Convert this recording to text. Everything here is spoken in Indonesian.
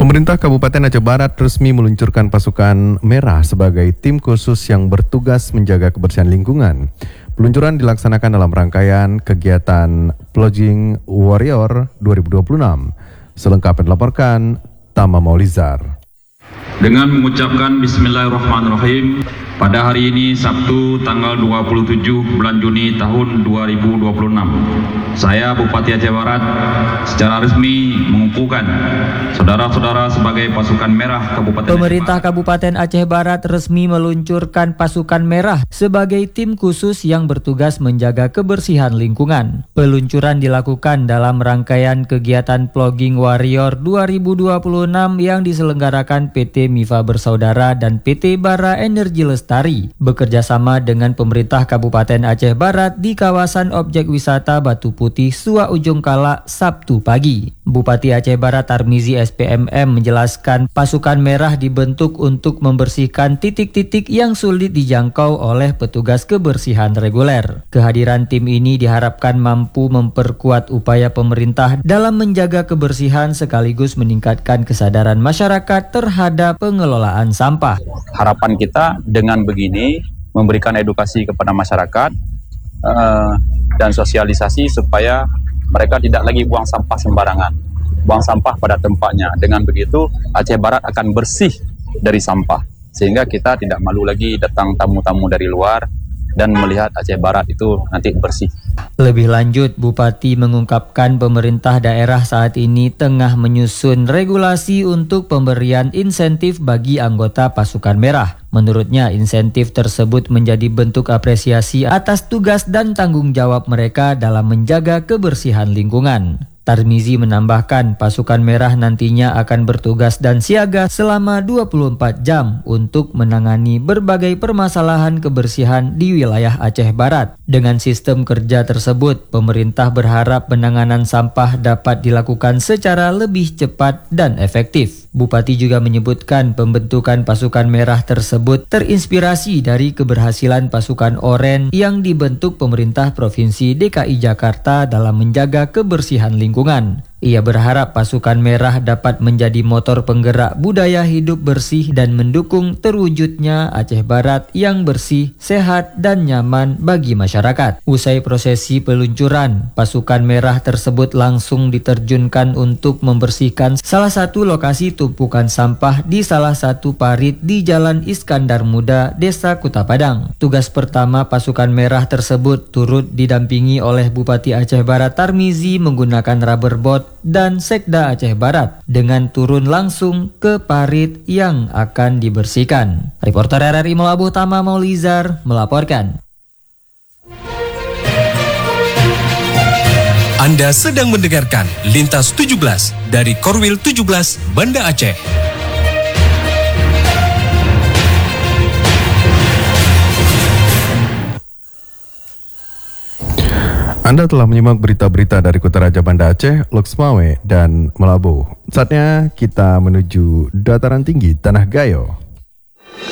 Pemerintah Kabupaten Aceh Barat resmi meluncurkan pasukan merah sebagai tim khusus yang bertugas menjaga kebersihan lingkungan. Peluncuran dilaksanakan dalam rangkaian kegiatan Plogging Warrior 2026. Selengkapnya dilaporkan Tama Maulizar. Dengan mengucapkan Bismillahirrahmanirrahim, pada hari ini Sabtu tanggal 27 bulan Juni tahun 2026, saya Bupati Aceh Barat secara resmi mengukuhkan saudara-saudara sebagai pasukan merah Kabupaten Pemerintah Kabupaten Aceh Barat resmi meluncurkan pasukan merah sebagai tim khusus yang bertugas menjaga kebersihan lingkungan. Peluncuran dilakukan dalam rangkaian kegiatan Plogging Warrior 2026 yang diselenggarakan PT Mifa Bersaudara dan PT Bara Energi Lestari bekerjasama dengan pemerintah Kabupaten Aceh Barat di kawasan objek wisata Batu Putih, Suak Ujung Kalak, Sabtu pagi. Bupati Aceh Barat Tarmizi SPMM menjelaskan pasukan merah dibentuk untuk membersihkan titik-titik yang sulit dijangkau oleh petugas kebersihan reguler. Kehadiran tim ini diharapkan mampu memperkuat upaya pemerintah dalam menjaga kebersihan sekaligus meningkatkan kesadaran masyarakat terhadap pengelolaan sampah. Harapan kita dengan begini memberikan edukasi kepada masyarakat dan sosialisasi supaya mereka tidak lagi buang sampah sembarangan, buang sampah pada tempatnya. Dengan begitu Aceh Barat akan bersih dari sampah, sehingga kita tidak malu lagi datang tamu-tamu dari luar dan melihat Aceh Barat itu nanti bersih. Lebih lanjut, Bupati mengungkapkan pemerintah daerah saat ini tengah menyusun regulasi untuk pemberian insentif bagi anggota pasukan merah. Menurutnya, insentif tersebut menjadi bentuk apresiasi atas tugas dan tanggung jawab mereka dalam menjaga kebersihan lingkungan. Tarmizi menambahkan pasukan merah nantinya akan bertugas dan siaga selama 24 jam untuk menangani berbagai permasalahan kebersihan di wilayah Aceh Barat. Dengan sistem kerja tersebut, pemerintah berharap penanganan sampah dapat dilakukan secara lebih cepat dan efektif. Bupati juga menyebutkan pembentukan pasukan merah tersebut terinspirasi dari keberhasilan pasukan oranye yang dibentuk pemerintah Provinsi DKI Jakarta dalam menjaga kebersihan lingkungan. Ia berharap pasukan merah dapat menjadi motor penggerak budaya hidup bersih dan mendukung terwujudnya Aceh Barat yang bersih, sehat, dan nyaman bagi masyarakat. Usai prosesi peluncuran, pasukan merah tersebut langsung diterjunkan untuk membersihkan salah satu lokasi tumpukan sampah di salah satu parit di Jalan Iskandar Muda, Desa Kuta Padang. Tugas pertama pasukan merah tersebut turut didampingi oleh Bupati Aceh Barat Tarmizi menggunakan rubberboat dan Sekda Aceh Barat dengan turun langsung ke parit yang akan dibersihkan. Reporter RRI Melabuh Tama Maulizar melaporkan. Anda sedang mendengarkan Lintas 17 dari Korwil 17 Banda Aceh. Anda telah menyimak berita-berita dari Kota Raja Banda Aceh, Loksmawe, dan Melabuh. Saatnya kita menuju dataran tinggi Tanah Gayo.